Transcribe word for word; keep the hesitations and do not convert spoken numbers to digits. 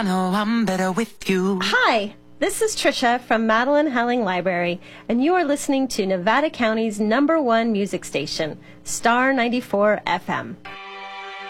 I know I'm better with you. Hi, this is Trisha from Madeline Helling Library, and you are listening to Nevada County's number one music station, Star ninety-four F M.